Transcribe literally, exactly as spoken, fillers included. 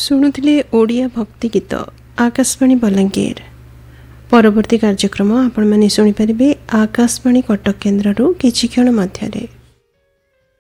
शुणुले ओडिया भक्ति गीत आकाशवाणी बलांगीर। परवर्ती कार्यक्रम आपण माने सुनी परिबे आकाशवाणी कटक केन्द्ररू किछि क्षण मध्यरे।